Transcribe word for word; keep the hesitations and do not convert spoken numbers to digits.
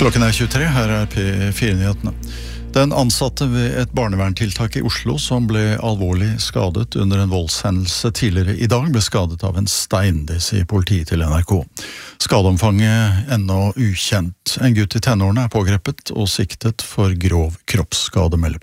Klokken er tjuetre, her er P fire-nyhetene. Den ansatte ved et barneverntiltak i Oslo som ble alvorlig skadet under en voldshendelse tidligere i dag ble skadet av en stein, det sier politiet til N R K. Skadeomfanget ennå ukjent. En gutt i tenårene er pågrepet og siktet for grov kroppsskade, melder